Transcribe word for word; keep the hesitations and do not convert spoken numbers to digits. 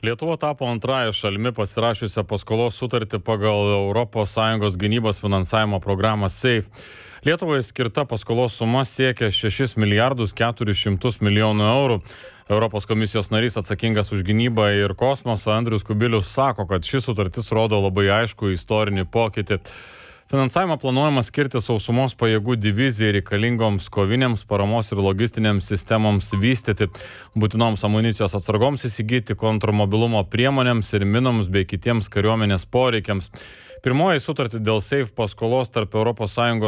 Lietuva tapo antrąją šalimi pasirašiusią paskolos sutartį pagal Europos Sąjungos gynybos finansavimo programą SAFE. Lietuvai skirta paskolos suma siekia šešis milijardus keturis šimtus milijonų eurų. Europos komisijos narys atsakingas už gynybą ir kosmosą Andrius Kubilius sako, kad ši sutartis rodo labai aišku istorinį pokytį. Finansavimą planuojama skirti sausumos pajėgų divizijai reikalingoms kovinėms paramos ir logistinėms sistemoms vystyti, būtinoms amunicijos atsargoms įsigyti, kontrmobilumo priemonėms ir minoms bei kitiems kariuomenės poreikiams. Pirmoji sutartį dėl SAFE paskolos tarp Europos Sąjungos